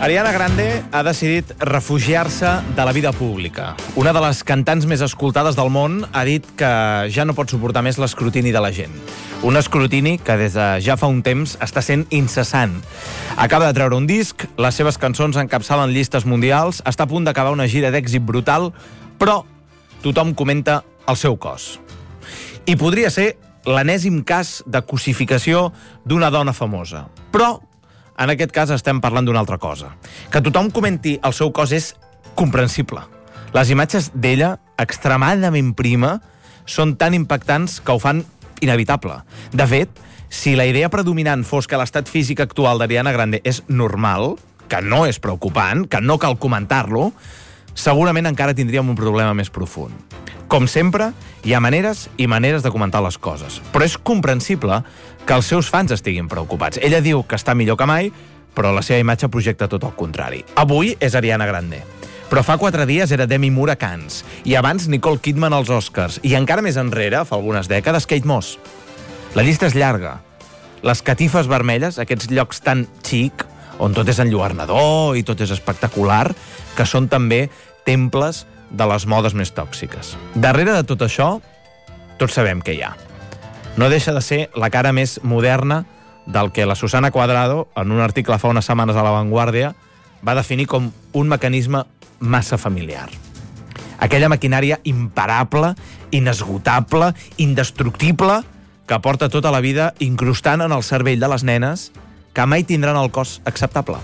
Ariana Grande ha decidit refugiar-se de la vida pública. Una de les cantants més escoltades del món ha dit que ja no pot suportar més l'escrutini de la gent. Un escrutini que des de ja fa un temps està sent incessant. Acaba de treure un disc, les seves cançons encapçalen llistes mundials, està a punt d'acabar una gira d'èxit brutal, però tothom comenta el seu cos. I podria ser l'enèsim cas de cosificació d'una dona famosa. Però en aquest cas estem parlant d'una altra cosa. Que tothom comenti el seu cos és comprensible. Les imatges d'ella, extremadament prima, són tan impactants que ho fan inevitable. De fet, si la idea predominant fos que l'estat físic actual d'Ariana Grande és normal, que no és preocupant, que no cal comentar-lo, segurament encara tindríem un problema més profund. Com sempre, hi ha maneres i maneres de comentar les coses. Però és comprensible que els seus fans estiguin preocupats. Ella diu que està millor que mai, però la seva imatge projecta tot el contrari. Avui és Ariana Grande, però fa 4 dies era Demi Moore a Cannes, i abans Nicole Kidman als Oscars, i encara més enrere, fa algunes dècades, Kate Moss. La llista és llarga. Les catifes vermelles, aquests llocs tan xic, on tot és enlluernador i tot és espectacular, que són també temples de les modes més tòxiques. Darrere de tot això, tots sabem què hi ha. No deixa de ser la cara més moderna del que la Susana Cuadrado, en un article fa unes setmanes a La Vanguardia, va definir com un mecanisme massa familiar. Aquella maquinària imparable, inesgotable, indestructible, que porta tota la vida incrustant en el cervell de les nenes que mai tindran el cos acceptable.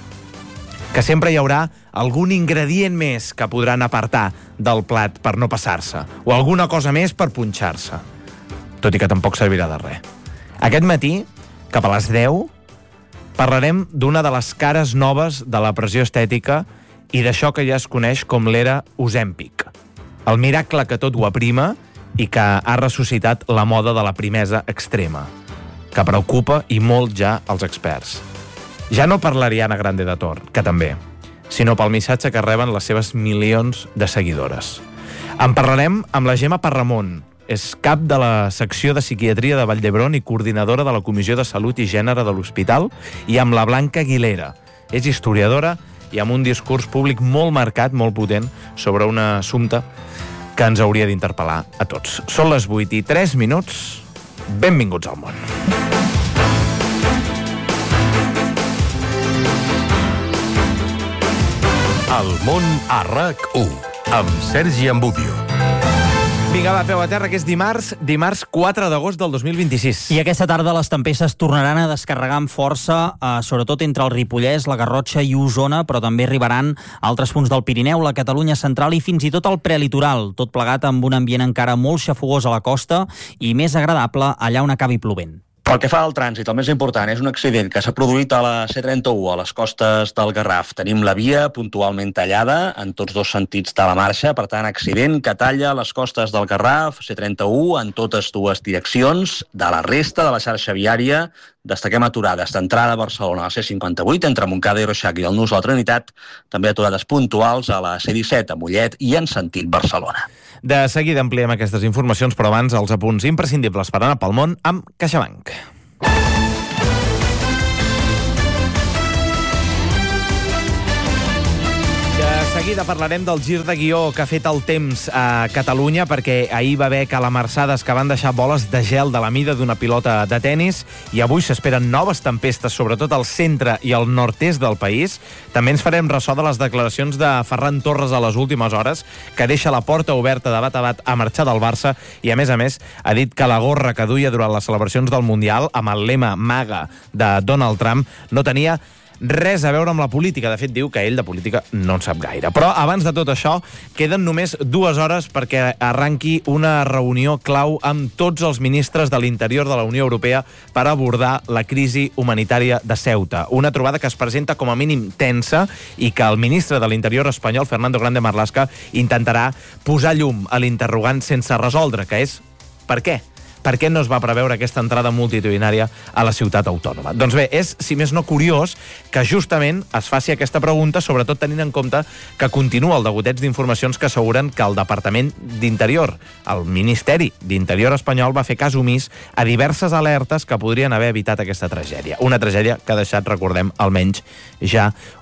Que sempre hi haurà algun ingredient més que podran apartar del plat per no passar-se, o alguna cosa més per punxar-se. Tot i que tampoc servirà de res. Aquest matí, cap a les 10, parlarem d'una de les cares noves de la pressió estètica i d'això que ja es coneix com l'era Ozempic. El miracle que tot ho aprima i que ha ressuscitat la moda de la primesa extrema, que preocupa i molt ja els experts. Ja no per l'Ariana Grande de Tor, que també, sinó pel missatge que reben les seves milions de seguidores. En parlarem amb la Gemma Parramon, és cap de la secció de psiquiatria de Vall d'Hebron i coordinadora de la Comissió de Salut i Gènere de l'Hospital, i amb la Blanca Aguilera. És historiadora i amb un discurs públic molt marcat, molt potent, sobre un assumpte que ens hauria d'interpel·lar a tots. Són les 8:03. Benvinguts al món. El món a RAC1, amb Sergi Ambudio. Vinga, va, peu a terra, que és dimarts 4 d'agost del 2026. I aquesta tarda les tempestes tornaran a descarregar amb força, sobretot entre el Ripollès, la Garrotxa i Osona, però també arribaran a altres punts del Pirineu, la Catalunya central i fins i tot el prelitoral, tot plegat amb un ambient encara molt xafogós a la costa i més agradable allà on acabi plovent. Pel que fa al trànsit, el més important és un accident que s'ha produït a la C31, a les costes del Garraf. Tenim la via puntualment tallada en tots dos sentits de la marxa, per tant, accident que talla les costes del Garraf, C31, en totes dues direccions. De la resta de la xarxa viària, destaquem aturades d'entrada a Barcelona, a la C58, entre Montcada i Reixac i el Nus de la Trinitat, també aturades puntuals a la C17, a Mollet i en sentit Barcelona. De seguida ampliem aquestes informacions, però abans els apunts imprescindibles per anar pel món amb CaixaBank. De seguida parlarem del gir de guió que ha fet el temps a Catalunya, perquè ahir va haver calamarsades que van deixar boles de gel de la mida d'una pilota de tennis, i avui s'esperen noves tempestes, sobretot al centre i al nord-est del país. També ens farem ressò de les declaracions de Ferran Torres a les últimes hores, que deixa la porta oberta de bat a bat a marxar del Barça, i a més, ha dit que la gorra que duia durant les celebracions del Mundial, amb el lema MAGA de Donald Trump, no tenia res a veure amb la política. De fet, diu que ell de política no en sap gaire. Però abans de tot això, queden només 2 hores perquè arranqui una reunió clau amb tots els ministres de l'Interior de la Unió Europea per abordar la crisi humanitària de Ceuta. Una trobada que es presenta com a mínim tensa i que el ministre de l'Interior espanyol, Fernando Grande Marlaska, intentarà posar llum a l'interrogant sense resoldre, que és per què? Per què no es va preveure aquesta entrada multitudinària a la ciutat autònoma? Doncs bé, és, si més no curiós, que justament es faci aquesta pregunta, sobretot tenint en compte que continua el degoteig d'informacions que asseguren que el Departament d'Interior, el Ministeri d'Interior espanyol, va fer cas omís a diverses alertes que podrien haver evitat aquesta tragèdia. Una tragèdia que ha deixat, recordem, almenys ja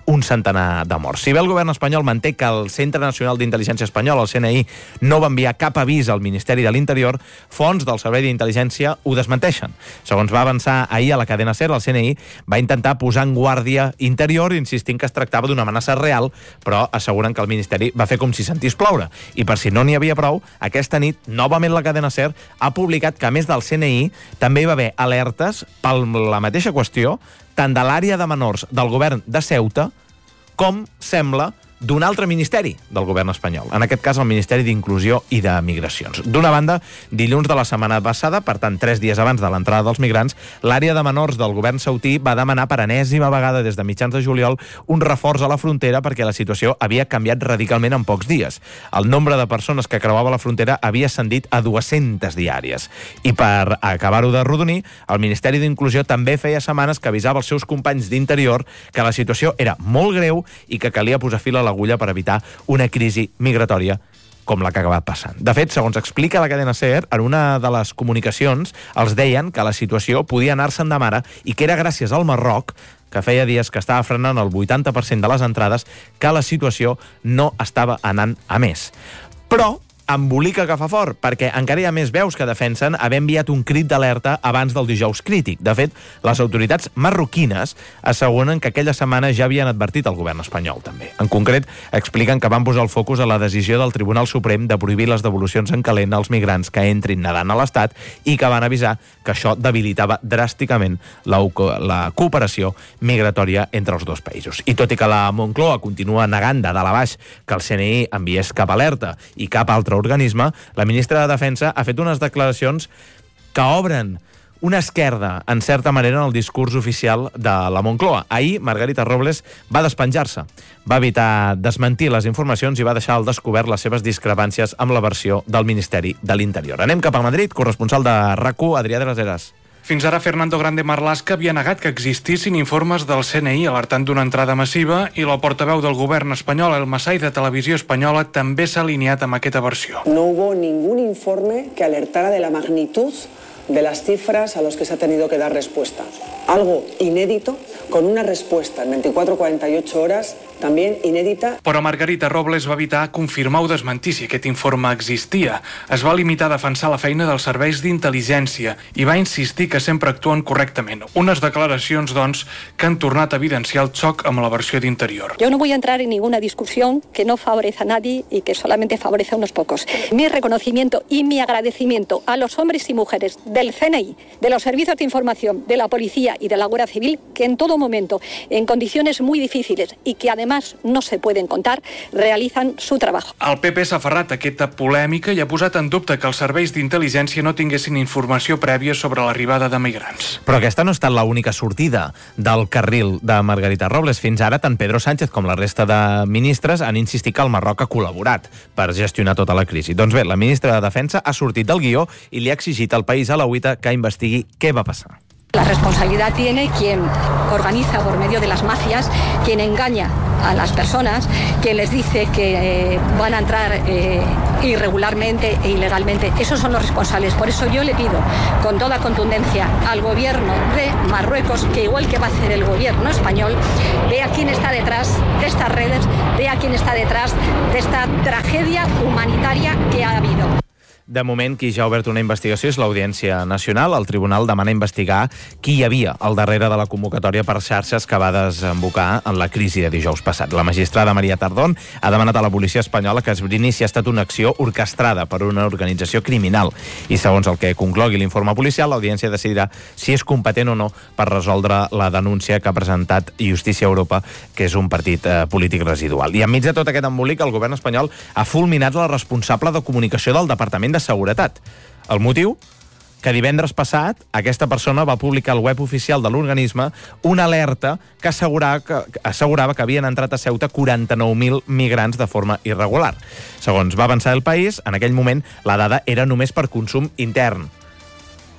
un centenar de morts. Si bé el govern espanyol manté que el Centre Nacional d'Intel·ligència Espanyol, el CNI, no va enviar cap avís al Ministeri de l'Interior, fonts del Servei d'Intel·ligència ho desmenteixen. Segons va avançar ahir a la cadena SER, el CNI va intentar posar en guàrdia Interior, insistint que es tractava d'una amenaça real, però asseguren que el Ministeri va fer com si sentís ploure. I per si no n'hi havia prou, aquesta nit, novament la cadena SER ha publicat que, a més del CNI, també hi va haver alertes per la mateixa qüestió, tant de l'àrea de menors del govern de Ceuta, com sembla d'un altre ministeri del govern espanyol, en aquest cas el Ministeri d'Inclusió i de Migracions. D'una banda, dilluns de la setmana passada, per tant 3 dies abans de l'entrada dels migrants, l'àrea de menors del govern sautí va demanar per enèsima vegada des de mitjans de juliol un reforç a la frontera perquè la situació havia canviat radicalment en pocs dies. El nombre de persones que creuava la frontera havia ascendit a 200 diàries. I per acabar-ho de rodonir, el Ministeri d'Inclusió també feia setmanes que avisava els seus companys d'Interior que la situació era molt greu i que calia posar fil a l'agulla per evitar una crisi migratòria com la que ha acabat passant. De fet, segons explica la cadena SER, en una de les comunicacions els deien que la situació podia anar-se'n de mare i que era gràcies al Marroc, que feia dies que estava frenant el 80% de les entrades, que la situació no estava anant a més. Però embolica que fa fort, perquè encara hi ha més veus que defensen haver enviat un crit d'alerta abans del dijous crític. De fet, les autoritats marroquines asseguren que aquella setmana ja havien advertit el govern espanyol, també. En concret, expliquen que van posar el focus a la decisió del Tribunal Suprem de prohibir les devolucions en calent als migrants que entrin nedant a l'Estat i que van avisar que això debilitava dràsticament la cooperació migratòria entre els dos països. I tot i que la Moncloa continua negant de dalt a baix que el CNI enviés cap alerta i cap altre organisme, la ministra de Defensa ha fet unes declaracions que obren una esquerda, en certa manera, en el discurs oficial de la Moncloa. Ahir, Margarita Robles va despenjar-se. Va evitar desmentir les informacions i va deixar al descobert les seves discrepàncies amb la versió del Ministeri de l'Interior. Anem cap a Madrid, corresponsal de RAC1, Adrià de les Heras. Fins ara, Fernando Grande Marlaska havia negat que existissin informes del CNI alertant d'una entrada massiva i la portaveu del govern espanyol, el Masai de Televisió Espanyola, també s'ha alineat amb aquesta versió. No hubo ningún informe que alertara de la magnitud de las cifras a los que se ha tenido que dar respuesta. Algo inédito, con una respuesta en 24-48 horas, també inédita. Però Margarita Robles va evitar confirmar o desmentir si aquest informe existia. Es va limitar a defensar la feina dels serveis d'intel·ligència i va insistir que sempre actuen correctament. Unes declaracions, doncs, que han tornat a evidenciar el xoc amb la versió d'Interior. Yo no voy a entrar en ninguna discusión que no favorece a nadie y que solamente favorece a unos pocos. Mi reconocimiento y mi agradecimiento a los hombres y mujeres del CNI, de los servicios de información, de la policía y de la Guardia Civil, que en todo momento, en condiciones muy difíciles y que además no se pueden contar, realizan su trabajo. El PP s'ha aferrat a aquesta polèmica i ha posat en dubte que els serveis d'intel·ligència no tinguessin informació prèvia sobre l'arribada de migrants. Però aquesta no ha estat l'única sortida del carril de Margarita Robles. Fins ara, tant Pedro Sánchez com la resta de ministres han insistit que el Marroc ha col·laborat per gestionar tota la crisi. Doncs bé, la ministra de Defensa ha sortit del guió i li ha exigit al país alauita que investigui què va passar. La responsabilidad tiene quien organiza por medio de las mafias, quien engaña a las personas, quien les dice que van a entrar irregularmente e ilegalmente. Esos son los responsables. Por eso yo le pido con toda contundencia al gobierno de Marruecos, que igual que va a hacer el gobierno español, vea quién está detrás de estas redes, vea quién está detrás de esta tragedia humanitaria que ha habido. De moment, qui ja ha obert una investigació és l'Audiència Nacional. El tribunal demana investigar qui hi havia al darrere de la convocatòria per xarxes que va desembocar en la crisi de dijous passat. La magistrada Maria Tardón ha demanat a la policia espanyola que esbrini si ha estat una acció orquestrada per una organització criminal. I segons el que conclogui l'informe policial, l'Audiència decidirà si és competent o no per resoldre la denúncia que ha presentat Justícia Europa, que és un partit polític residual. I enmig de tot aquest embolic, el govern espanyol ha fulminat la responsable de comunicació del Departament de Seguretat. El motiu? Que divendres passat aquesta persona va publicar al web oficial de l'organisme una alerta que assegurava que havien entrat a Ceuta 49.000 migrants de forma irregular. Segons va avançar El País, en aquell moment la dada era només per consum intern.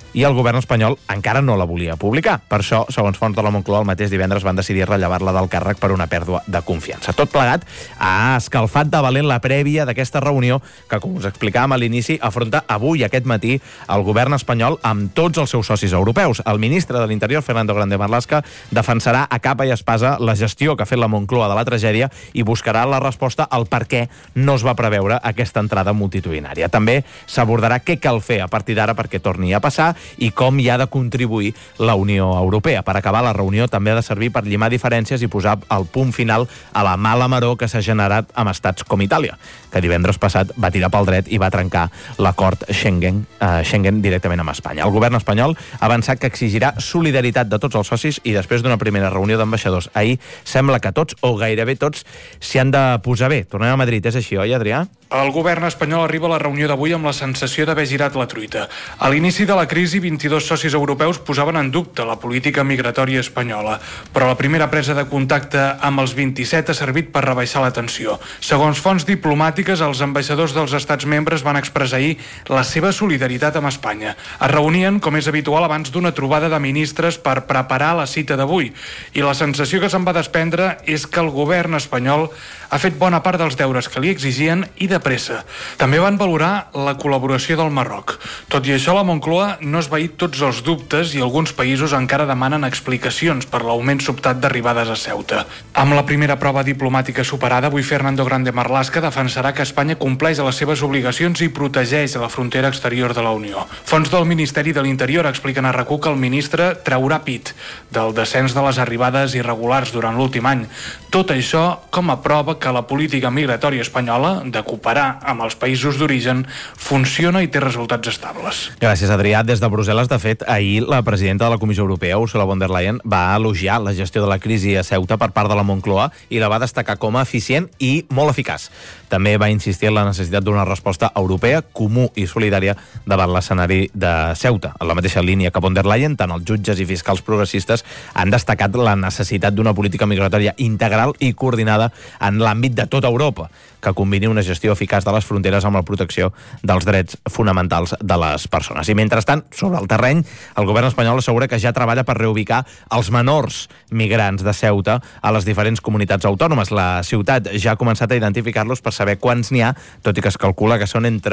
i el govern espanyol encara no la volia publicar. Per això, segons fonts de la Moncloa, el mateix divendres van decidir rellevar-la del càrrec per una pèrdua de confiança. Tot plegat ha escalfat de valent la prèvia d'aquesta reunió que, com us explicàvem a l'inici, afronta avui, aquest matí, el govern espanyol amb tots els seus socis europeus. El ministre de l'Interior, Fernando Grande Marlaska, defensarà a capa i espasa la gestió que ha fet la Moncloa de la tragèdia i buscarà la resposta al per què no es va preveure aquesta entrada multitudinària. També s'abordarà què cal fer a partir d'ara perquè torni a passar i com hi ha de contribuir la Unió Europea. Per acabar, la reunió també ha de servir per llimar diferències i posar el punt final a la mala maror que s'ha generat amb estats com Itàlia, que divendres passat va tirar pel dret i va trencar l'acord Schengen directament amb Espanya. El govern espanyol ha avançat que exigirà solidaritat de tots els socis i després d'una primera reunió d'ambaixadors ahir sembla que tots, o gairebé tots, s'hi han de posar bé. Tornem a Madrid, és així, oi, Adrià? El govern espanyol arriba a la reunió d'avui amb la sensació d'haver girat la truita. A l'inici de la crisi, 22 socis europeus posaven en dubte la política migratòria espanyola, però la primera presa de contacte amb els 27 ha servit per rebaixar la tensió. Segons fonts diplomàtiques, els ambaixadors dels estats membres van expressar ahir la seva solidaritat amb Espanya. Es reunien, com és habitual, abans d'una trobada de ministres per preparar la cita d'avui, i la sensació que se'n va desprendre és que el govern espanyol ha fet bona part dels deures que li exigien i de pressa. També van valorar la col·laboració del Marroc. Tot i això, la Moncloa no ha esvaït tots els dubtes i alguns països encara demanen explicacions per l'augment sobtat d'arribades a Ceuta. Amb la primera prova diplomàtica superada, avui Fernando Grande Marlaska defensarà que Espanya compleix les seves obligacions i protegeix la frontera exterior de la Unió. Fonts del Ministeri de l'Interior expliquen a RAC1 que el ministre traurà pit del descens de les arribades irregulars durant l'últim any. Tot això com a prova que la política migratòria espanyola de cooperar amb els països d'origen funciona i té resultats estables. Gràcies, Adrià. Des de Brussel·les, de fet, ahir la presidenta de la Comissió Europea, Ursula von der Leyen, va elogiar la gestió de la crisi a Ceuta per part de la Moncloa i la va destacar com a eficient i molt eficaç. També va insistir en la necessitat d'una resposta europea, comú i solidària davant l'escenari de Ceuta. En la mateixa línia que von der Leyen, tant els jutges i fiscals progressistes han destacat la necessitat d'una política migratòria integral i coordinada en l'àmbit de tota Europa, que combini una gestió eficaç de les fronteres amb la protecció dels drets fonamentals de les persones. I mentrestant, sobre el terreny, el govern espanyol assegura que ja treballa per reubicar els menors migrants de Ceuta a les diferents comunitats autònomes. La ciutat ja ha començat a identificar-los per saber quants n'hi ha, tot i que es calcula que són entre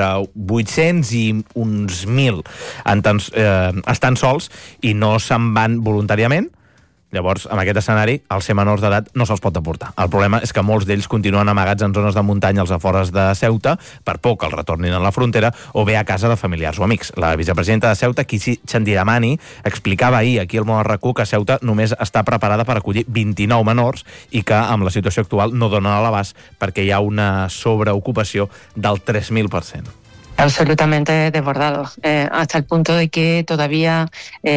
800 i uns 1.000. Estan sols i no se'n van voluntàriament. Llavors, en aquest escenari, als ser menors d'edat no se'ls pot deportar. El problema és que molts d'ells continuen amagats en zones de muntanya als afores de Ceuta, per por que els retornin a la frontera, o bé a casa de familiars o amics. La vicepresidenta de Ceuta, Kisi Chandiramani, explicava ahir aquí al Món RAC1 que Ceuta només està preparada per acollir 29 menors i que amb la situació actual no donen a l'abast perquè hi ha una sobreocupació del 3.000%. Absolutamente desbordados, hasta el punto de que todavía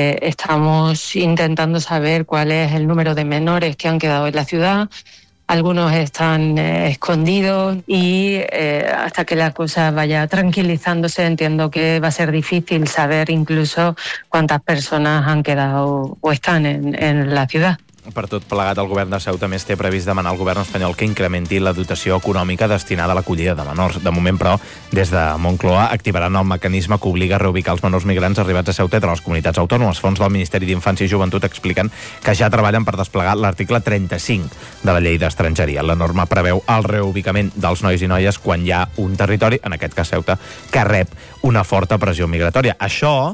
estamos intentando saber cuál es el número de menores que han quedado en la ciudad. Algunos están escondidos y hasta que la cosa vaya tranquilizándose entiendo que va a ser difícil saber incluso cuántas personas han quedado o están en la ciudad. Per tot plegat, el govern de Ceuta més té previst demanar al govern espanyol que incrementi la dotació econòmica destinada a l'acollida de menors. De moment, però, des de Moncloa activaran el mecanisme que obliga a reubicar els menors migrants arribats a Ceuta entre les comunitats autònomes. Fons del Ministeri d'Infància i Joventut expliquen que ja treballen per desplegar l'article 35 de la llei d'estrangeria. La norma preveu el reubicament dels nois i noies quan hi ha un territori, en aquest cas Ceuta, que rep una forta pressió migratòria. Això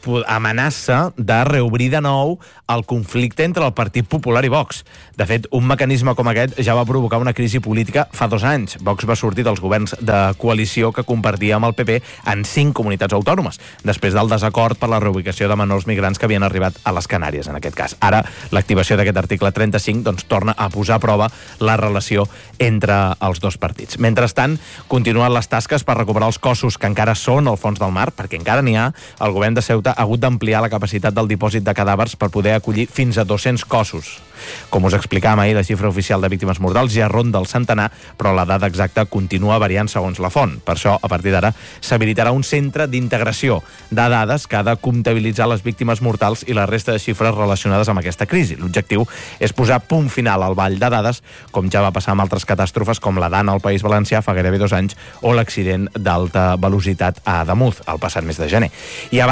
amenaça de reobrir de nou el conflicte entre el Partit Popular i Vox. De fet, un mecanisme com aquest ja va provocar una crisi política fa 2 anys. Vox va sortir dels governs de coalició que compartia amb el PP en 5 comunitats autònomes, després del desacord per la reubicació de menors migrants que havien arribat a les Canàries, en aquest cas. Ara, l'activació d'aquest article 35 torna a posar a prova la relació entre els dos partits. Mentrestant, continuen les tasques per recuperar els cossos que encara són al fons del mar, perquè encara n'hi ha. El govern de Ceuta ha hagut d'ampliar la capacitat del dipòsit de cadàvers per poder acollir fins a 200 cossos. Com us explicàvem ahir, la xifra oficial de víctimes mortals ja ronda el centenar, però la dada exacta continua variant segons la font. Per això, a partir d'ara, s'habilitarà un centre d'integració de dades que ha de comptabilitzar les víctimes mortals i la resta de xifres relacionades amb aquesta crisi. L'objectiu és posar punt final al ball de dades, com ja va passar amb altres catàstrofes com la d'Anna al País Valencià fa gairebé 2 anys o l'accident d'alta velocitat a Ademuz el passat mes de gener. I a banda dels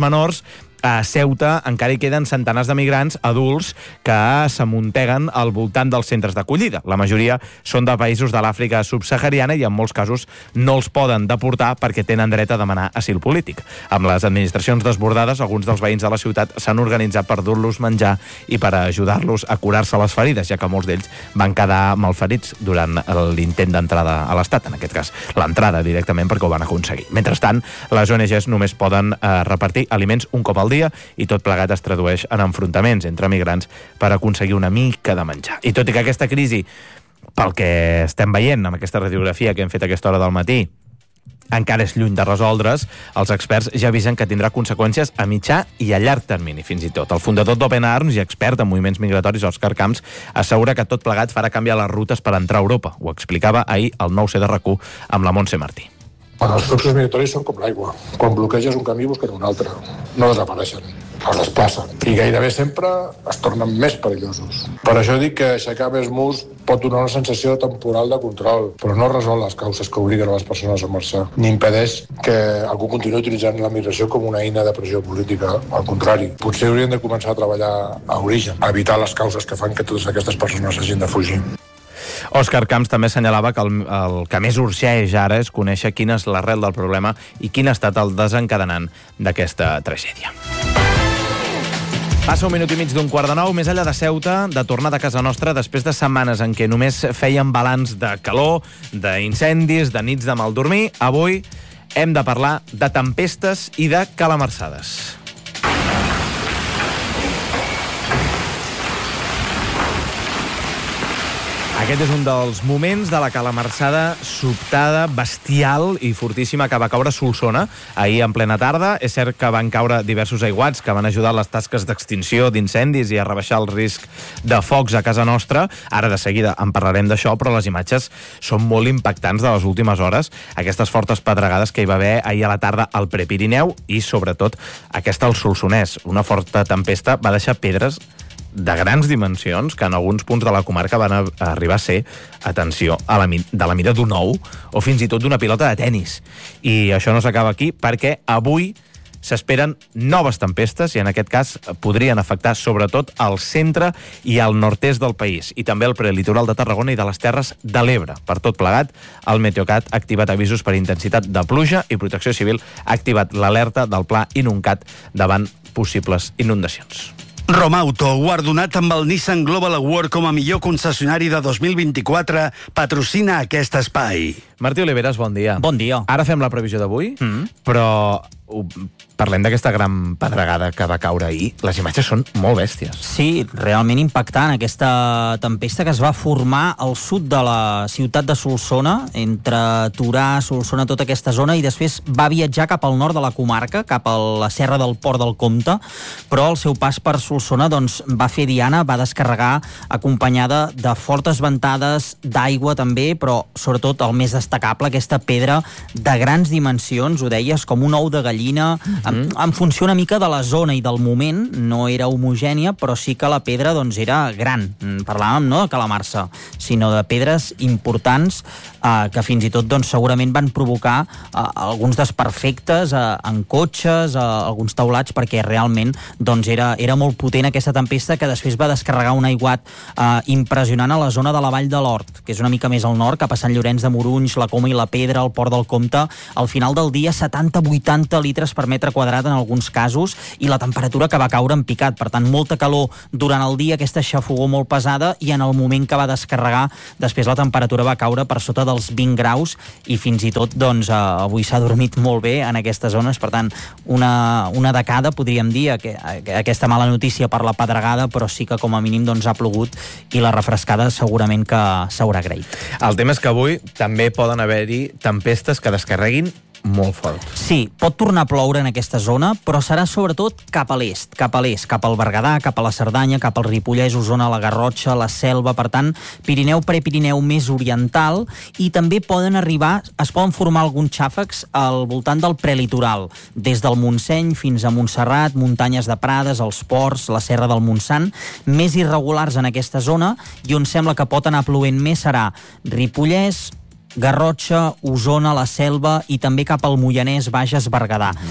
menors, a Ceuta encara hi queden centenars de migrants adults que s'amunteguen al voltant dels centres d'acollida. La majoria són de països de l'Àfrica subsahariana i en molts casos no els poden deportar perquè tenen dret a demanar asil polític. Amb les administracions desbordades, alguns dels veïns de la ciutat s'han organitzat per dur-los menjar i per ajudar-los a curar-se les ferides, ja que molts d'ells van quedar malferits durant l'intent d'entrada a l'Estat, en aquest cas l'entrada directament, perquè ho van aconseguir. Mentrestant, les ONGs només poden repartir aliments un cop al dia i tot plegat es tradueix en enfrontaments entre migrants per aconseguir una mica de menjar. I tot i que aquesta crisi, pel que estem veient amb aquesta radiografia que hem fet a aquesta hora del matí, encara és lluny de resoldre's, els experts ja avisen que tindrà conseqüències a mitjà i a llarg termini, fins i tot. El fundador d'Open Arms i expert en moviments migratoris, Òscar Camps, assegura que tot plegat farà canviar les rutes per entrar a Europa. Ho explicava ahir al 9C de RAC1 amb la Montse Martí. Bueno, els fluxos migratoris són com l'aigua. Quan bloqueges un camí busquen un altre. No desapareixen, es desplacen. I gairebé sempre es tornen més perillosos. Per això dic que aixecar més murs pot donar una sensació temporal de control, però no resol les causes que obliguen a les persones a marxar, ni impedeix que algú continuï utilitzant la migració com una eina de pressió política. Al contrari, potser haurien de començar a treballar a origen, a evitar les causes que fan que totes aquestes persones hagin de fugir. Òscar Camps també assenyalava que el que més urgeix ara és conèixer quina és l'arrel del problema i quin ha estat el desencadenant d'aquesta tragèdia. Passa un minut i mig d'un 8:45, més enllà de Ceuta, de tornada a casa nostra, després de setmanes en què només feien balanç de calor, d'incendis, de nits de mal dormir, avui hem de parlar de tempestes i de calamarsades. Aquest és un dels moments de la calamarsada sobtada, bestial i fortíssima que va caure a Solsona ahir en plena tarda. És cert que van caure diversos aiguats que van ajudar les tasques d'extinció d'incendis i a rebaixar el risc de focs a casa nostra. Ara de seguida en parlarem d'això, però les imatges són molt impactants de les últimes hores. Aquestes fortes pedregades que hi va haver ahir a la tarda al Prepirineu i, sobretot, aquesta al Solsonès. Una forta tempesta va deixar pedres de grans dimensions que en alguns punts de la comarca van arribar a ser, atenció, de la mida d'un ou o fins i tot d'una pilota de tennis. I això no s'acaba aquí perquè avui s'esperen noves tempestes i en aquest cas podrien afectar sobretot al centre i al nord-est del país i també al prelitoral de Tarragona i de les Terres de l'Ebre. Per tot plegat, el Meteocat ha activat avisos per intensitat de pluja i Protecció Civil ha activat l'alerta del Pla Inuncat davant possibles inundacions. Romauto, guardonat amb el Nissan Global Award com a millor concessionari de 2024, patrocina aquest espai. Martí Oliveres, bon dia. Bon dia. Ara fem la previsió d'avui, però parlem d'aquesta gran pedregada que va caure ahir. Les imatges són molt bèsties. Sí, realment impactant. Aquesta tempesta que es va formar al sud de la ciutat de Solsona, entre Torà, Solsona, tota aquesta zona, i després va viatjar cap al nord de la comarca, cap a la serra del Port del Comte, però el seu pas per Solsona doncs, va fer diana, va descarregar acompanyada de fortes ventades, d'aigua també, però sobretot el més destacable, aquesta pedra de grans dimensions, ho deies, com un ou de gallina, en funció una mica de la zona i del moment, no era homogènia, però sí que la pedra doncs, era gran. Parlàvem no de calamarsa, sinó de pedres importants que fins i tot doncs, segurament van provocar alguns desperfectes en cotxes, alguns taulats, perquè realment doncs, era molt potent aquesta tempesta que després va descarregar un aiguat impressionant a la zona de la Vall de l'Hort, que és una mica més al nord, cap a Sant Llorenç de Morunys, la Coma i la Pedra, el Port del Comte. Al final del dia, 70-80 litres per metre quadrat en alguns casos, i la temperatura que va caure en picat. Per tant, molta calor durant el dia, aquesta xafogor molt pesada, i en el moment que va descarregar, després la temperatura va caure per sota dels 20 graus, i fins i tot, doncs, avui s'ha dormit molt bé en aquestes zones. Per tant, una decada, podríem dir, aquesta mala notícia per la pedregada, però sí que com a mínim doncs, ha plogut i la refrescada segurament que s'haurà agraït. El tema és que avui també poden haver-hi tempestes que descarreguin molt fort. Sí, pot tornar a ploure en aquesta zona, però serà sobretot cap a l'est, cap al Berguedà, cap a la Cerdanya, cap al Ripollès, Osona, la Garrotxa, la Selva. Per tant, Pirineu, Prepirineu més oriental, i també es poden formar alguns xàfecs al voltant del prelitoral, des del Montseny fins a Montserrat, muntanyes de Prades, els ports, la Serra del Montsant, més irregulars en aquesta zona, i on sembla que pot anar plovent més serà Ripollès, Garrotxa, Osona, la Selva i també cap al Moianès, Bages, Berguedà.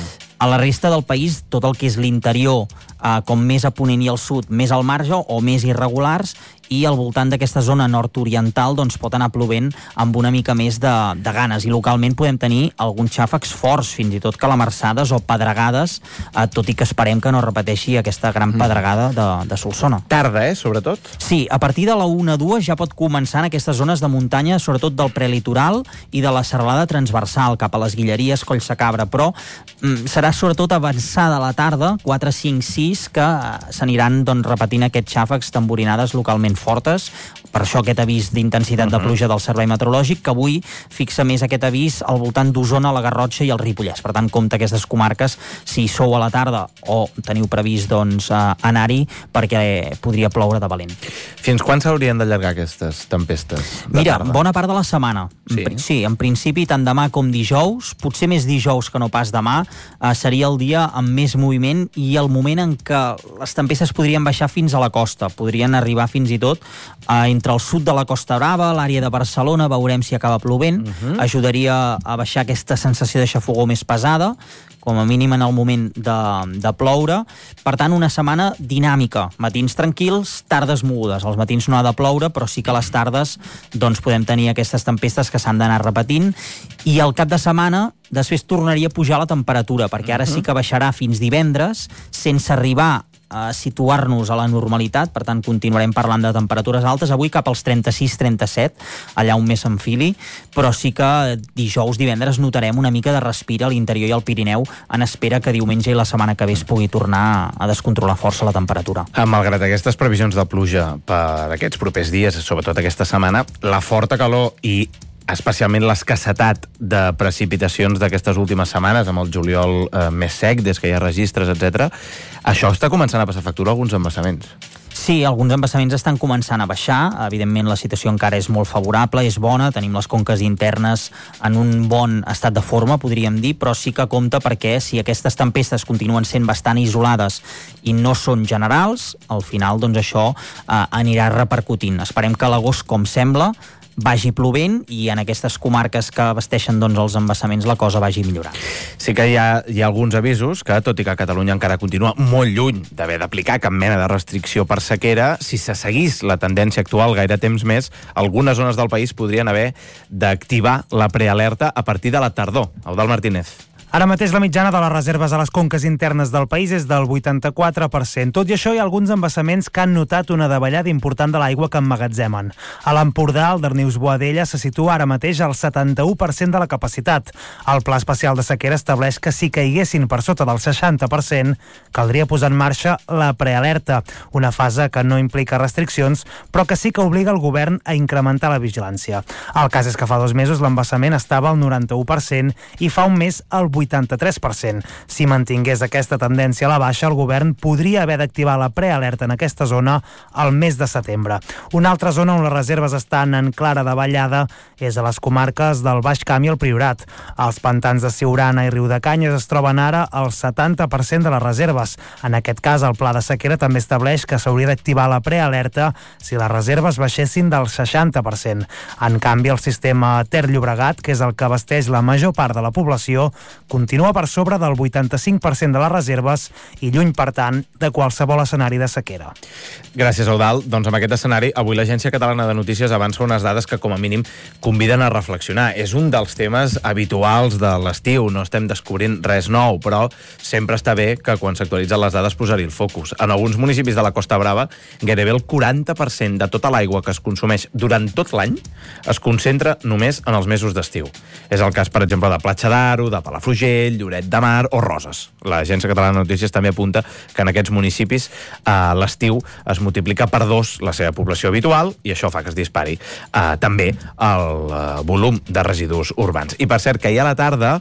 A la resta del país, tot el que és l'interior, com més a ponent i al sud, més al marge o més irregulars, i al voltant d'aquesta zona nord-oriental doncs, pot anar plovent amb una mica més de ganes, i localment podem tenir alguns xàfecs forts, fins i tot calamarsades o pedregades, tot i que esperem que no repeteixi aquesta gran pedregada de Solsona. Tarda, sobretot? Sí, a partir de la 1-2 ja pot començar en aquestes zones de muntanya, sobretot del prelitoral i de la serralada transversal, cap a les Guilleries, Collsacabra, però serà sobretot avançada a la tarda, 4, 5, 6, que s'aniran doncs, repetint aquests xàfecs, tamborinades localment fortes. Per això aquest avís d'intensitat de pluja del Servei Meteorològic, que avui fixa més aquest avís al voltant d'Osona, la Garrotxa i el Ripollès. Per tant, compte aquestes comarques, si sou a la tarda o teniu previst doncs, anar-hi, perquè podria ploure de valent. Fins quan s'haurien d'allargar aquestes tempestes? Mira, bona part de la setmana. Sí, en principi, tant demà com dijous, potser més dijous que no pas demà, seria el dia amb més moviment i el moment en què les tempestes podrien baixar fins a la costa. Podrien arribar fins i tot entre el sud de la Costa Brava, l'àrea de Barcelona, veurem si acaba plovent. Ajudaria a baixar aquesta sensació de xafogor més pesada, com a mínim en el moment de ploure. Per tant, una setmana dinàmica. Matins tranquils, tardes mogudes. Els matins no ha de ploure, però sí que a les tardes doncs, podem tenir aquestes tempestes que s'han d'anar repetint. I al cap de setmana després tornaria a pujar la temperatura, perquè ara sí que baixarà fins divendres, sense arribar a situar-nos a la normalitat. Per tant, continuarem parlant de temperatures altes, avui cap als 36-37, allà on més s'enfili, però sí que dijous, divendres notarem una mica de respir a l'interior i al Pirineu, en espera que diumenge i la setmana que ve es pugui tornar a descontrolar força la temperatura. Malgrat aquestes previsions de pluja per aquests propers dies, sobretot aquesta setmana, la forta calor i especialment l'escassetat de precipitacions d'aquestes últimes setmanes, amb el juliol més sec, des que hi ha registres, etc. Això està començant a passar factura a alguns embassaments. Sí, alguns embassaments estan començant a baixar. Evidentment, la situació encara és molt favorable, és bona, tenim les conques internes en un bon estat de forma, podríem dir, però sí que compta perquè si aquestes tempestes continuen sent bastant isolades i no són generals, al final doncs això anirà repercutint. Esperem que a l'agost, com sembla, vagi plovent i en aquestes comarques que abasteixen doncs, els embassaments la cosa vagi millorant. Sí que hi ha alguns avisos que, tot i que Catalunya encara continua molt lluny d'haver d'aplicar cap mena de restricció per sequera, si se seguís la tendència actual gaire temps més, algunes zones del país podrien haver d'activar la prealerta a partir de la tardor. Eudald Martínez. Ara mateix la mitjana de les reserves a les conques internes del país és del 84%. Tot i això, hi ha alguns embassaments que han notat una davallada important de l'aigua que emmagatzemen. A l'Empordà, el Darnius-Boadella se situa ara mateix al 71% de la capacitat. El Pla Especial de Sequera estableix que si caiguessin per sota del 60%, caldria posar en marxa la prealerta, una fase que no implica restriccions, però que sí que obliga el govern a incrementar la vigilància. El cas és que fa 2 mesos l'embassament estava al 91% i fa un mes al 83%. Si mantingués aquesta tendència a la baixa, el govern podria haver d'activar la prealerta en aquesta zona al mes de setembre. Una altra zona on les reserves estan en clara davallada és a les comarques del Baix Camp i el Priorat. Els pantans de Siurana i Riudecanyes es troben ara al 70% de les reserves. En aquest cas, el Pla de Sequera també estableix que s'hauria d'activar la prealerta si les reserves baixessin del 60%. En canvi, el sistema Ter-Llobregat, que és el que abasteix la major part de la població, continua per sobre del 85% de les reserves i lluny, per tant, de qualsevol escenari de sequera. Gràcies, Eudald. Doncs amb aquest escenari, avui l'Agència Catalana de Notícies avança unes dades que, com a mínim, conviden a reflexionar. És un dels temes habituals de l'estiu, no estem descobrint res nou, però sempre està bé que quan s'actualitzen les dades posar-hi el focus. En alguns municipis de la Costa Brava, gairebé el 40% de tota l'aigua que es consumeix durant tot l'any es concentra només en els mesos d'estiu. És el cas, per exemple, de Platja d'Aro, de Palafrugell, Lloret de Mar o Roses. L'Agència Catalana de Notícies també apunta que en aquests municipis a l'estiu es multiplica per 2 la seva població habitual i això fa que es dispari també el volum de residus urbans. I per cert, que ahir a la tarda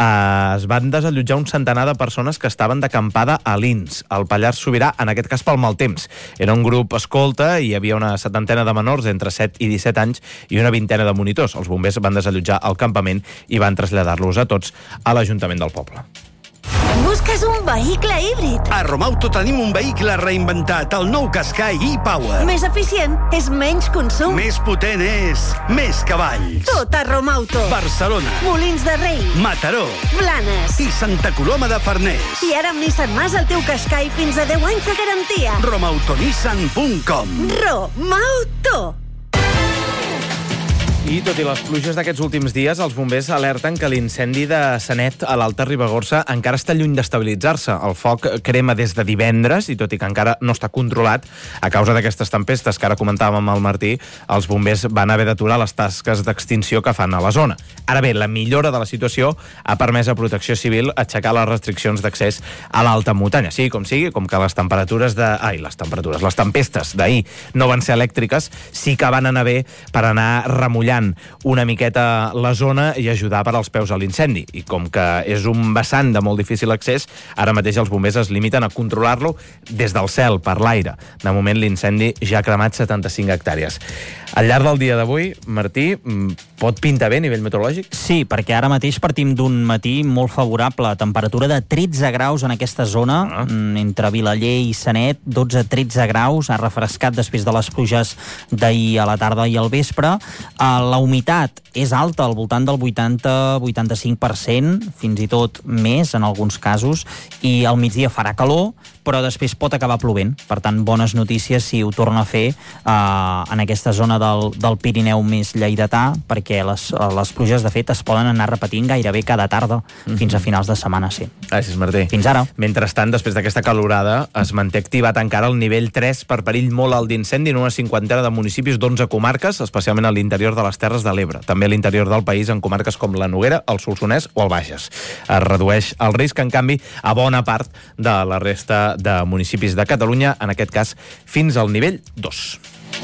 es van desallotjar un centenar de persones que estaven d'acampada a Lins, al Pallars Sobirà, en aquest cas pel mal temps. Era un grup escolta i hi havia una 70ena de menors entre 7 i 17 anys i una 20ena de monitors. Els bombers van desallotjar el campament i van traslladar-los a tots a l'Ajuntament del poble. Busca és un vehicle híbrid. A Romauto tenim un vehicle reinventat, el nou Qashqai e-Power. Més eficient és menys consum. Més potent és més cavalls. Tot a Romauto. Barcelona, Molins de Rei, Mataró Blanes i Santa Coloma de Farners. I ara amb Nissan Mas el teu Qashqai fins a 10 anys de garantia. Romautonissan.com. Romauto. I tot i les pluges d'aquests últims dies, els bombers alerten que l'incendi de Sanet a l'Alta Ribagorça encara està lluny d'estabilitzar-se. El foc crema des de divendres i tot i que encara no està controlat, a causa d'aquestes tempestes que ara comentàvem amb el Martí, els bombers van haver d'aturar les tasques d'extinció que fan a la zona. Ara bé, la millora de la situació ha permès a Protecció Civil aixecar les restriccions d'accés a l'alta muntanya. Sí, com sigui, com que les tempestes d'ahir no van ser elèctriques, sí que van anar bé per anar remullant una miqueta la zona i ajudar per als peus a l'incendi. I com que és un vessant de molt difícil accés, ara mateix els bombers es limiten a controlar-lo des del cel, per l'aire. De moment l'incendi ja ha cremat 75 hectàrees. Al llarg del dia d'avui, Martí, pot pintar bé a nivell meteorològic? Sí, perquè ara mateix partim d'un matí molt favorable. Temperatura de 13 graus en aquesta zona, entre Vilaller i Sanet, 12-13 graus, ha refrescat després de les pluges d'ahir a la tarda i al vespre. La humitat és alta, al voltant del 80-85%, fins i tot més en alguns casos, i al migdia farà calor, però després pot acabar plovent. Per tant, bones notícies si ho torna a fer en aquesta zona del Pirineu més lleidatà, perquè les pluges, de fet, es poden anar repetint gairebé cada tarda fins a finals de setmana, sí. Gràcies, Martí. Fins ara. Mentrestant, després d'aquesta calorada, es manté activat encara el nivell 3 per perill molt alt d'incendi en una cinquantena de municipis d'11 comarques, especialment a l'interior de les Terres de l'Ebre. També a l'interior del país, en comarques com la Noguera, el Solsonès o el Bages. Es redueix el risc, en canvi, a bona part de la resta de municipis de Catalunya, en aquest cas, fins al nivell 2.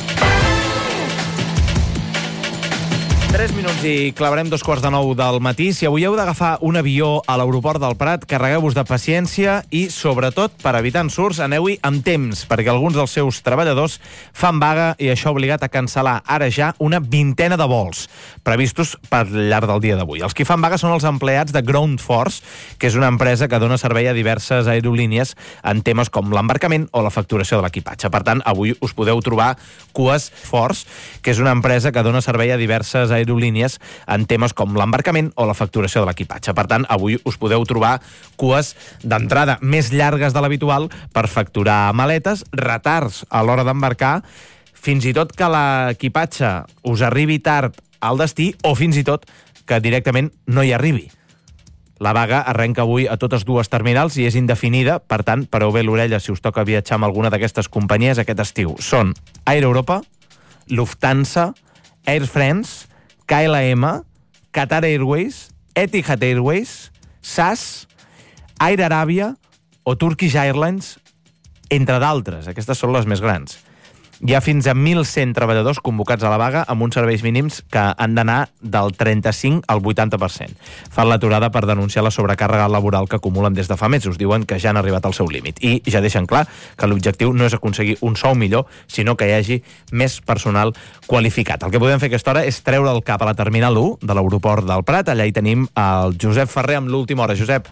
3 minuts i clavarem 2:15 del matí. Si avui heu d'agafar un avió a l'aeroport del Prat, carregueu-vos de paciència i, sobretot, per evitar ensurts, aneu-hi amb temps, perquè alguns dels seus treballadors fan vaga i això ha obligat a cancel·lar ara ja una vintena de vols previstos per llarg del dia d'avui. Els que fan vaga són els empleats de Ground Force, que és una empresa que dona servei a diverses aerolínies en temes com l'embarcament o la facturació de l'equipatge. Per tant, avui us podeu trobar Cues Force, que és una empresa que dona servei a diverses aerolínies en temes com l'embarcament o la facturació de l'equipatge. Per tant, avui us podeu trobar cues d'entrada més llargues de l'habitual per facturar maletes, retards a l'hora d'embarcar, fins i tot que l'equipatge us arribi tard al destí o fins i tot que directament no hi arribi. La vaga arrenca avui a totes dues terminals i és indefinida, per tant, pareu bé l'orella si us toca viatjar amb alguna d'aquestes companyies aquest estiu. Són Air Europa, Lufthansa, Air France, KLM, Qatar Airways, Etihad Airways, SAS, Air Arabia o Turkish Airlines, entre d'altres. Aquestes són les més grans. Hi ha fins a 1.100 treballadors convocats a la vaga amb uns serveis mínims que han d'anar del 35 al 80%. Fan l'aturada per denunciar la sobrecàrrega laboral que acumulen des de fa mesos. Diuen que ja han arribat al seu límit. I ja deixen clar que l'objectiu no és aconseguir un sou millor, sinó que hi hagi més personal qualificat. El que podem fer a aquesta hora és treure el cap a la terminal 1 de l'aeroport del Prat. Allà hi tenim el Josep Ferrer amb l'última hora. Josep.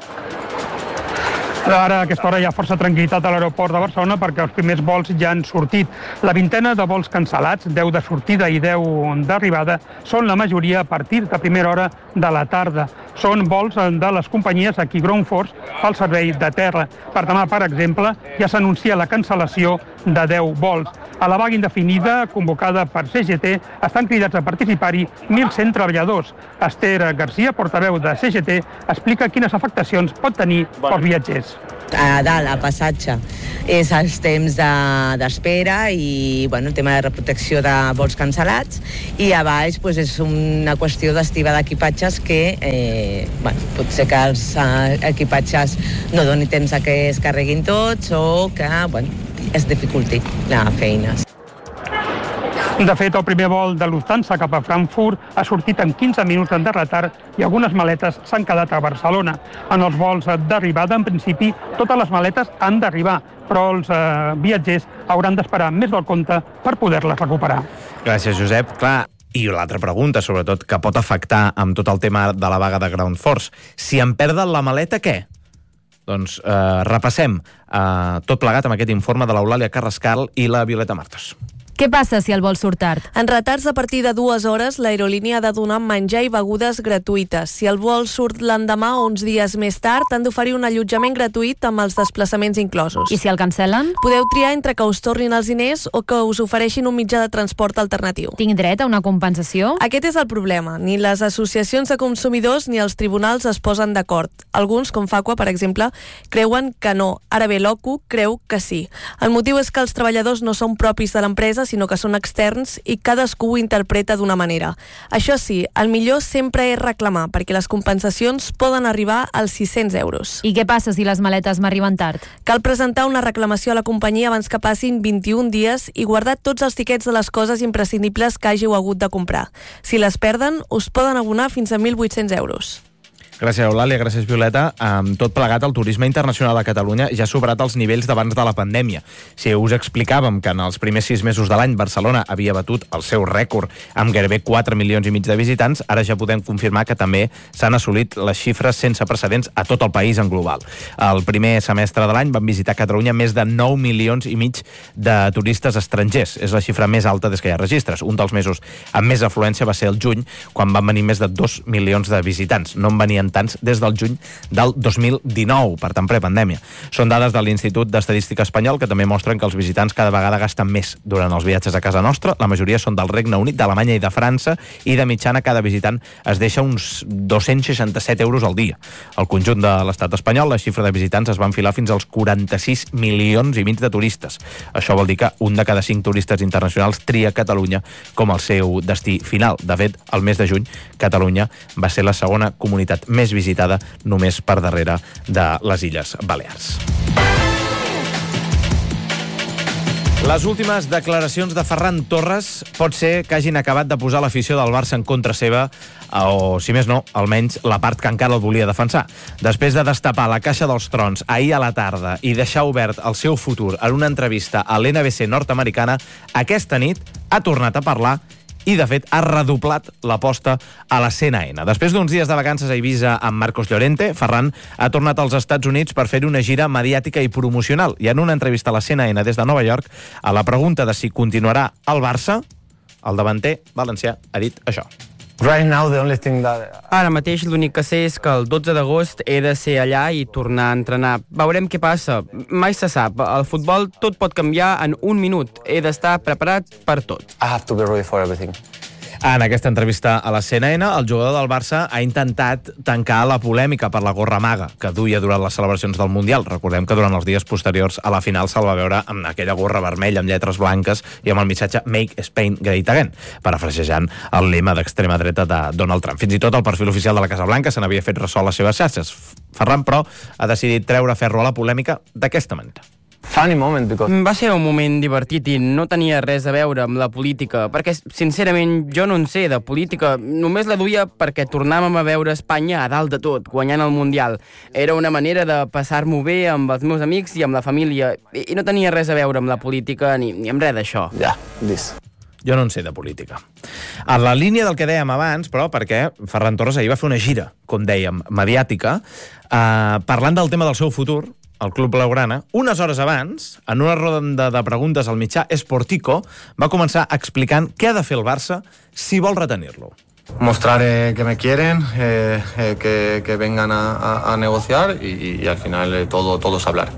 Ara, a aquesta hora, hi ha força tranquil·litat a l'aeroport de Barcelona perquè els primers vols ja han sortit. La vintena de vols cancel·lats, 10 de sortida i 10 d'arribada, són la majoria a partir de primera hora de la tarda. Són vols de les companyies a qui Ground Force fa el servei de terra. Per demà, per exemple, ja s'anuncia la cancel·lació de 10 vols. A la vaga indefinida, convocada per CGT, estan cridats a participar-hi 1.100 treballadors. Esther Garcia, portaveu de CGT, explica quines afectacions pot tenir pels viatgers. A dalt, a passatge, és els temps d'espera i el tema de reprotecció de vols cancel·lats, i a baix és una qüestió d'estiva d'equipatges que potser que els equipatges no doni temps a que es carreguin tots o que es dificulti la feina. De fet, el primer vol de Lufthansa cap a Frankfurt ha sortit en 15 minuts de retard i algunes maletes s'han quedat a Barcelona. En els vols d'arribada, en principi, totes les maletes han d'arribar, però els viatgers hauran d'esperar més del compte per poder-les recuperar. Gràcies, Josep. Clar, i l'altra pregunta, sobretot, que pot afectar amb tot el tema de la vaga de Ground Force. Si em perden la maleta, què? Doncs repassem tot plegat amb aquest informe de l'Eulàlia Carrascal i la Violeta Martos. Què passa si el vol surt tard? En retards a partir de 2 hores, l'aerolínia ha de donar menjar i begudes gratuïtes. Si el vol surt l'endemà o uns dies més tard, han d'oferir un allotjament gratuït amb els desplaçaments inclosos. I si el cancel·len? Podeu triar entre que us tornin els diners o que us ofereixin un mitjà de transport alternatiu. Tinc dret a una compensació? Aquest és el problema. Ni les associacions de consumidors ni els tribunals es posen d'acord. Alguns, com Facua, per exemple, creuen que no. Ara bé, l'OCU creu que sí. El motiu és que els treballadors no són propis de l'empresa, sinó que són externs i cadascú ho interpreta d'una manera. Això sí, el millor sempre és reclamar, perquè les compensacions poden arribar als 600 euros. I què passa si les maletes m'arriben tard? Cal presentar una reclamació a la companyia abans que passin 21 dies i guardar tots els tiquets de les coses imprescindibles que hàgiu hagut de comprar. Si les perden, us poden abonar fins a 1.800 euros. Gràcies, Eulàlia, gràcies, Violeta. Amb tot plegat, el turisme internacional a Catalunya ja ha superat els nivells d'abans de la pandèmia. Si us explicàvem que en els primers 6 mesos de l'any Barcelona havia batut el seu rècord amb gairebé 4 milions i mig de visitants, ara ja podem confirmar que també s'han assolit les xifres sense precedents a tot el país en global. El primer semestre de l'any van visitar Catalunya més de 9 milions i mig de turistes estrangers. És la xifra més alta des que hi ha registres. Un dels mesos amb més afluència va ser el juny, quan van venir més de 2 milions de visitants. No en venien tants des del juny del 2019, per tant prepandèmia. Són dades de l'Institut d'Estadística Espanyol que també mostren que els visitants cada vegada gasten més durant els viatges a casa nostra. La majoria són del Regne Unit, d'Alemanya i de França, i de mitjana cada visitant es deixa uns 267 euros al dia. Al conjunt de l'estat espanyol, la xifra de visitants es va enfilar fins als 46 milions i mig de turistes. Això vol dir que un de cada 5 turistes internacionals tria Catalunya com el seu destí final. De fet, el mes de juny, Catalunya va ser la segona comunitat més visitada, només per darrere de les Illes Balears. Les últimes declaracions de Ferran Torres pot ser que hagin acabat de posar l'afició del Barça en contra seva, o, si més no, almenys la part que encara el volia defensar. Després de destapar la caixa dels trons ahir a la tarda i deixar obert el seu futur en una entrevista a l'NBC nord-americana, aquesta nit ha tornat a parlar i, de fet, ha redoblat l'aposta a la CNN. Després d'uns dies de vacances a Eivissa amb Marcos Llorente, Ferran ha tornat als Estats Units per fer una gira mediàtica i promocional. I en una entrevista a la CNN des de Nova York, a la pregunta de si continuarà al Barça, el davanter valencià ha dit això. Ara mateix l'únic que sé és que el 12 d'agost he de ser allà i tornar a entrenar. Veurem què passa. Mai se sap. Al futbol tot pot canviar en un minut. He d'estar preparat per tot. En aquesta entrevista a la CNN, el jugador del Barça ha intentat tancar la polèmica per la gorra maga que duia durant les celebracions del Mundial. Recordem que durant els dies posteriors a la final se'l va veure amb aquella gorra vermella amb lletres blanques i amb el missatge Make Spain Great Again, parafrasejant el lema d'extrema dreta de Donald Trump. Fins i tot el perfil oficial de la Casa Blanca se n'havia fet ressò a les seves xarxes. Ferran, però, ha decidit treure ferro a la polèmica d'aquesta manera. Va ser un moment divertit i no tenia res a veure amb la política, perquè, sincerament, jo no en sé de política. Només la duia perquè tornàvem a veure Espanya a dalt de tot, guanyant el Mundial. Era una manera de passar-m'ho bé amb els meus amics i amb la família, i no tenia res a veure amb la política ni amb res d'això. Jo no en sé de política. A la línia del que dèiem abans, però, perquè Ferran Torres ahir va fer una gira, com dèiem, mediàtica, parlant del tema del seu futur, el club blaugrana, unes hores abans, en una ronda de preguntes al mitjà Sportico, va començar explicant què ha de fer el Barça si vol retenir-lo. Mostrar que me quieren, que vengan a negociar y al final todo es hablar.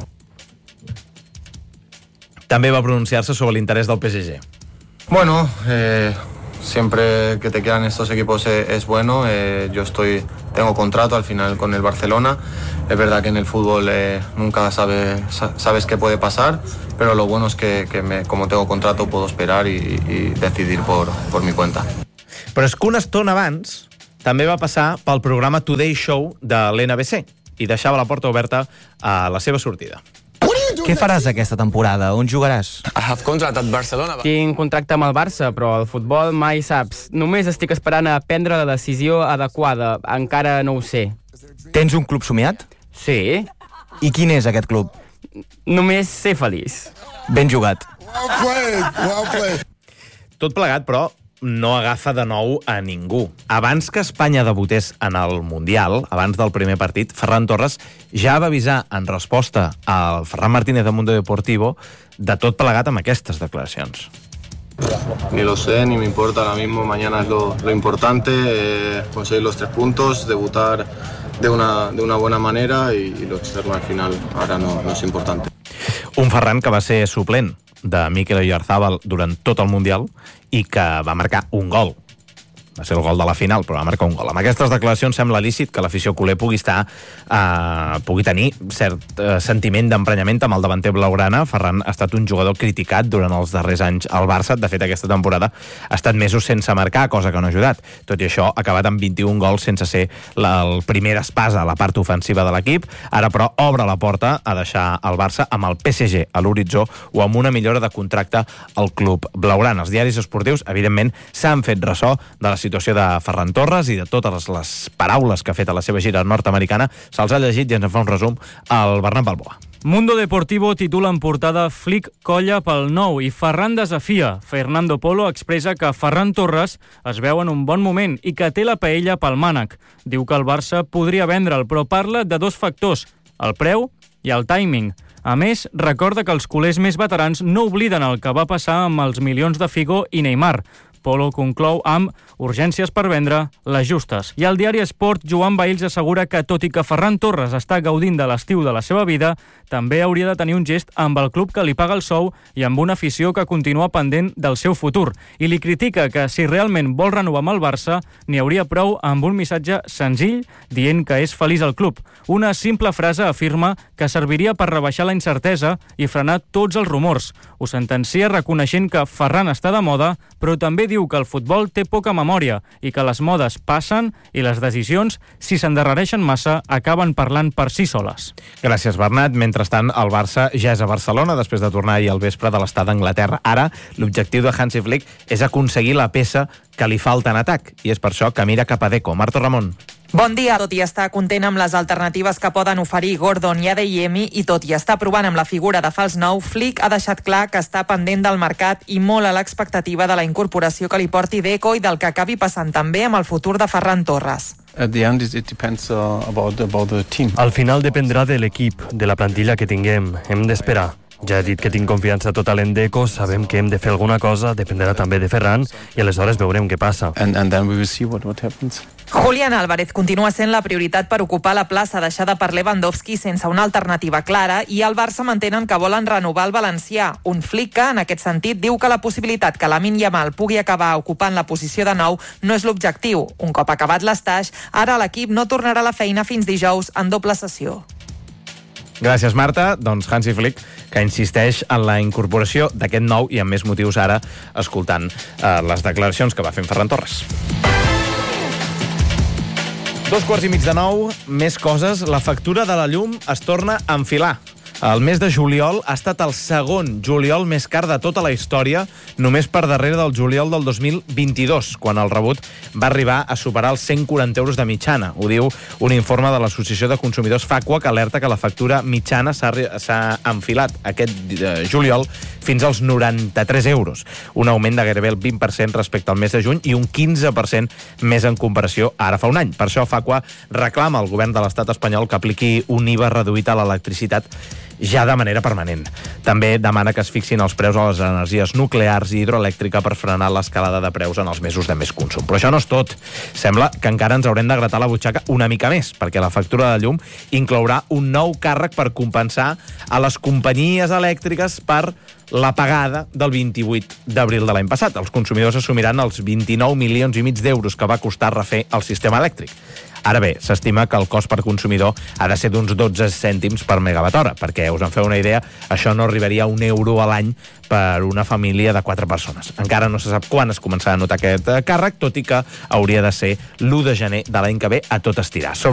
També va pronunciar-se sobre l'interès del PSG. Bueno, siempre que te quedan estos equipos es bueno. Tengo contrato al final con el Barcelona. Es verdad que en el fútbol nunca sabes qué puede pasar, pero lo bueno es que como tengo contrato puedo esperar y decidir por mi cuenta. Però és que una estona abans també va passar pel programa Today Show de l'NBC i deixava la porta oberta a la seva sortida. Què faràs aquesta temporada? On jugaràs? Tinc contracte amb el Barça, però el futbol mai saps. Només estic esperant a prendre la decisió adequada. Encara no ho sé. Tens un club somiat? Sí. I quin és aquest club? Només ser feliç. Ben jugat. Tot plegat, però, no agafa de nou a ningú. Abans que Espanya debutés en el Mundial, abans del primer partit, Ferran Torres ja va avisar en resposta al Ferran Martínez de Mundo Deportivo de tot plegat amb aquestes declaracions. Ni lo sé, ni me importa ahora mismo. Mañana es lo importante, conseguir los 3 puntos, debutar de una buena manera y lo externo al final ahora no es importante. Un Ferran que va ser suplent de Mikel Oyarzabal durant tot el Mundial i que va marcar un gol. Va ser el gol de la final, però va marcar un gol. Amb aquestes declaracions sembla lícit que l'afició culer pugui tenir cert sentiment d'emprenyament amb el davanter blaugrana. Ferran ha estat un jugador criticat durant els darrers anys al Barça. De fet, aquesta temporada ha estat mesos sense marcar, cosa que no ha ajudat. Tot i això, ha acabat amb 21 gols sense ser el primer espasa a la part ofensiva de l'equip. Ara, però, obre la porta a deixar el Barça amb el PSG a l'horitzó o amb una millora de contracte al club blaugrana. Els diaris esportius, evidentment, s'han fet ressò de la situació de Ferran Torres i de totes les paraules que ha fet a la seva gira nord-americana. Se'ls ha llegit i ens en fa un resum al Bernat Balboa. Mundo Deportivo titula en portada Flick colla pel nou i Ferran desafia. Fernando Polo expressa que Ferran Torres es veu en un bon moment i que té la paella pel mànec. Diu que el Barça podria vendre'l, però parla de 2 factors, el preu i el timing. A més, recorda que els culers més veterans no obliden el que va passar amb els milions de Figo i Neymar. Polo conclou amb urgències per vendre les justes. I al diari Esport, Joan Bahils assegura que, tot i que Ferran Torres està gaudint de l'estiu de la seva vida, també hauria de tenir un gest amb el club que li paga el sou i amb una afició que continua pendent del seu futur. I li critica que, si realment vol renovar amb el Barça, n'hi hauria prou amb un missatge senzill dient que és feliç al club. Una simple frase afirma que serviria per rebaixar la incertesa i frenar tots els rumors. Ho sentencia reconeixent que Ferran està de moda, però també diu que el futbol té poca memòria i que les modes passen i les decisions, si s'endarrereixen massa, acaben parlant per si soles. Gràcies, Bernat. Mentrestant, el Barça ja és a Barcelona després de tornar ahir al vespre de l'estat d'Anglaterra. Ara, l'objectiu de Hansi Flick és aconseguir la peça que li falta en atac, i és per això que mira cap a Deco. Marta Ramon. Bon dia. Tot i estar content amb les alternatives que poden oferir Gordon i Adeyemi i tot i estar provant amb la figura de fals nou, Flick ha deixat clar que està pendent del mercat i molt a l'expectativa de la incorporació que li porti Deco i del que acabi passant també amb el futur de Ferran Torres. Al final dependrà de l'equip, de la plantilla que tinguem. Hem d'esperar. Ja he dit que tinc confiança total en Deco, sabem que hem de fer alguna cosa, dependrà també de Ferran, i aleshores veurem què passa. Julián Álvarez continua sent la prioritat per ocupar la plaça deixada per Lewandowski sense una alternativa clara, i al Barça mantenen que volen renovar el valencià. Un Flick que, en aquest sentit, diu que la possibilitat que Lamine Yamal pugui acabar ocupant la posició de nou no és l'objectiu. Un cop acabat l'estaix, ara l'equip no tornarà a la feina fins dijous en doble sessió. Gràcies, Marta. Doncs Hansi Flick, que insisteix en la incorporació d'aquest nou i amb més motius ara, escoltant les declaracions que va fer Ferran Torres. 8:45, més coses. La factura de la llum es torna a enfilar. El mes de juliol ha estat el segon juliol més car de tota la història, només per darrere del juliol del 2022, quan el rebut va arribar a superar els 140 euros de mitjana. Ho diu un informe de l'Associació de Consumidors Facua, que alerta que la factura mitjana s'ha enfilat aquest juliol fins als 93 euros, un augment de gairebé el 20% respecte al mes de juny i un 15% més en comparació ara fa un any. Per això Facua reclama al govern de l'estat espanyol que apliqui un IVA reduït a l'electricitat ja de manera permanent. També demana que es fixin els preus a les energies nuclears i hidroelèctrica per frenar l'escalada de preus en els mesos de més consum. Però això no és tot. Sembla que encara ens haurem de gratar la butxaca una mica més, perquè la factura de llum inclourà un nou càrrec per compensar a les companyies elèctriques per la pagada del 28 d'abril de l'any passat. Els consumidors assumiran els 29 milions i mig d'euros que va costar refer el sistema elèctric. Ara bé, s'estima que el cost per consumidor ha de ser d'uns 12 cèntims per megawatt hora, perquè us en feu una idea, això no arribaria a €1 a l'any per una família de 4 persones. Encara no se sap quan es començarà a notar aquest càrrec, tot i que hauria de ser l'1 de gener de l'any que ve a tot estirar.